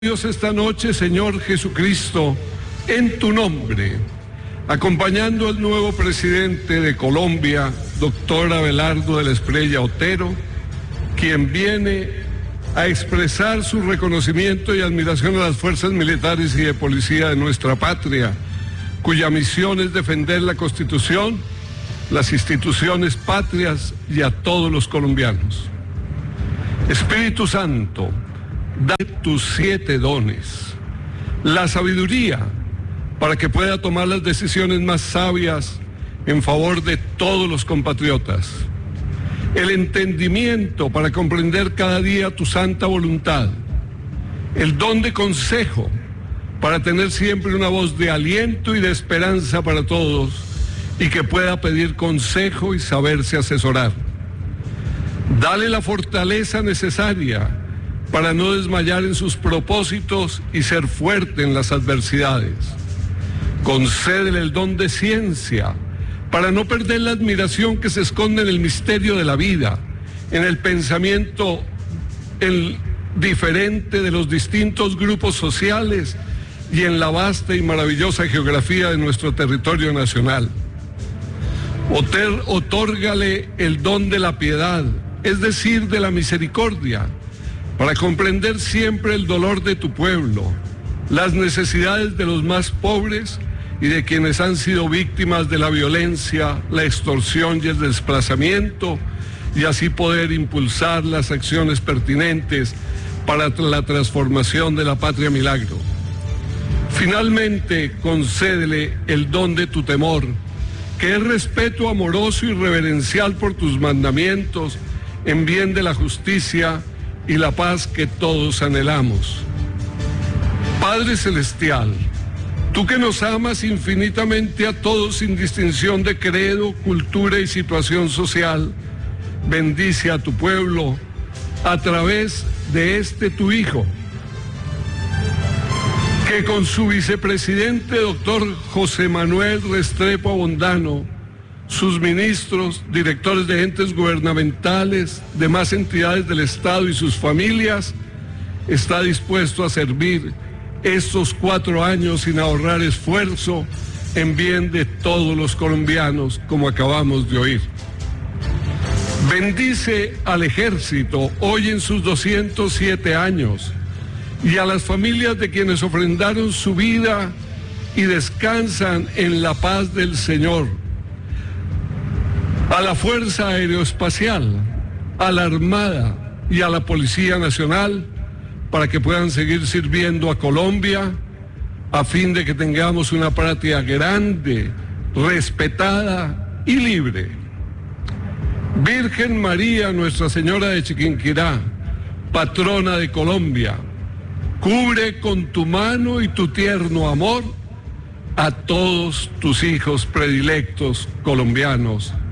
Dios esta noche, Señor Jesucristo, en tu nombre, acompañando al nuevo presidente de Colombia, doctor Abelardo de la Espriella Otero, quien viene a expresar su reconocimiento y admiración a las fuerzas militares y de policía de nuestra patria, cuya misión es defender la Constitución, las instituciones patrias y a todos los colombianos. Espíritu Santo, da tus 7 dones, la sabiduría para que pueda tomar las decisiones más sabias en favor de todos los compatriotas, el entendimiento para comprender cada día tu santa voluntad, el don de consejo para tener siempre una voz de aliento y de esperanza para todos y que pueda pedir consejo y saberse asesorar. Dale la fortaleza necesaria para no desmayar en sus propósitos y ser fuerte en las adversidades. Concédele el don de ciencia para no perder la admiración que se esconde en el misterio de la vida, en el pensamiento diferente de los distintos grupos sociales y en la vasta y maravillosa geografía de nuestro territorio nacional. Otórgale el don de la piedad, es decir, de la misericordia, para comprender siempre el dolor de tu pueblo, las necesidades de los más pobres y de quienes han sido víctimas de la violencia, la extorsión y el desplazamiento, y así poder impulsar las acciones pertinentes para la transformación de la Patria Milagro. Finalmente, concédele el don de tu temor, que es respeto amoroso y reverencial por tus mandamientos, en bien de la justicia y la paz que todos anhelamos. Padre Celestial, tú que nos amas infinitamente a todos sin distinción de credo, cultura y situación social, bendice a tu pueblo a través de tu Hijo, que con su vicepresidente, doctor José Manuel Restrepo Abondano, sus ministros, directores de entes gubernamentales, demás entidades del Estado y sus familias, está dispuesto a servir estos 4 años sin ahorrar esfuerzo en bien de todos los colombianos, como acabamos de oír. Bendice al Ejército hoy en sus 207 años y a las familias de quienes ofrendaron su vida y descansan en la paz del Señor, a la Fuerza Aeroespacial, a la Armada y a la Policía Nacional, para que puedan seguir sirviendo a Colombia, a fin de que tengamos una patria grande, respetada y libre. Virgen María, Nuestra Señora de Chiquinquirá, patrona de Colombia, cubre con tu mano y tu tierno amor a todos tus hijos predilectos colombianos.